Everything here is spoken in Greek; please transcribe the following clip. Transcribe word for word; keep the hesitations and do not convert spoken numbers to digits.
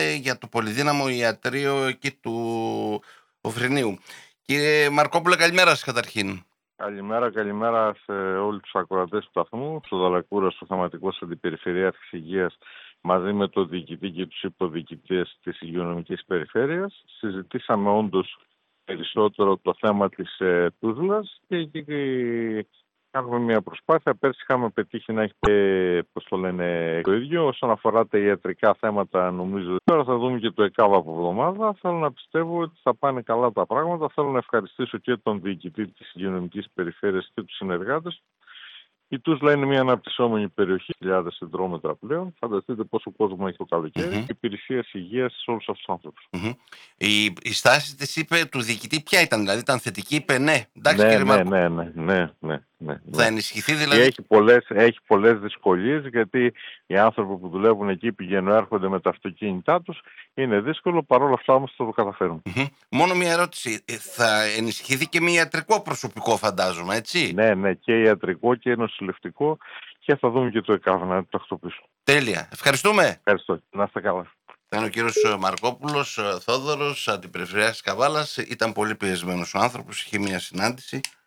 για το πολυδύναμο ιατρείο εκεί του Οφρινίου. Κύριε Μαρκόπουλε, καλημέρα σας καταρχήν. Καλημέρα, καλημέρα σε όλους τους ακροατές του σταθμού. Στο Δαλακούρας, ο θεματικός αντιπεριφερειάρχης υγείας, μαζί με το διοικητή και τους υποδιοικητές της υγειονομικής περιφέρειας. Συζητήσαμε όντως περισσότερο το θέμα της ε, Τούσλας και εκεί κάνουμε μια προσπάθεια. Πέρσι είχαμε πετύχει να έχει, ε, πώς το λένε, το ίδιο. Όσον αφορά τα ιατρικά θέματα, νομίζω τώρα θα δούμε και το ΕΚΑΒ από εβδομάδα. Θέλω να πιστεύω ότι θα πάνε καλά τα πράγματα. Θέλω να ευχαριστήσω και τον διοικητή της υγειονομικής περιφέρειας και τους συνεργάτες. Η Τούσλα είναι μια αναπτυσσόμενη περιοχή, χιλιάδες χιλιόμετρα πλέον. Φανταστείτε πόσο κόσμο έχει το καλοκαίρι. Mm-hmm. Υπηρεσία υγείας σε όλους αυτούς τους άνθρωπους. Mm-hmm. Η, η στάση της είπε του διοικητή ποια ήταν, δηλαδή ήταν θετική, είπε ναι. Εντάξει, ναι, κύριε ναι, Μάρκο. ναι, ναι, ναι, ναι, ναι. Θα ενισχυθεί δηλαδή. Και έχει πολλές, έχει πολλές δυσκολίες, γιατί οι άνθρωποι που δουλεύουν εκεί πηγαίνουν, έρχονται με τα αυτοκίνητά τους. Είναι δύσκολο, παρόλα αυτά όμως θα το καταφέρουν. Mm-hmm. Μόνο μια ερώτηση. Θα ενισχυθεί και με ιατρικό προσωπικό, φαντάζομαι, έτσι? Ναι, ναι, και ιατρικό και νοσηλευτικό, και θα δούμε και το ΕΚΑΒ να το τακτοποιήσουμε. Τέλεια. Ευχαριστούμε. Ευχαριστώ. Να είστε καλά. Ήταν ο κύριος Μαρκόπουλος Θόδωρος, αντιπεριφερειάρχης Καβάλας. Ήταν πολύ πιεσμένος ο άνθρωπος, είχε μια συνάντηση.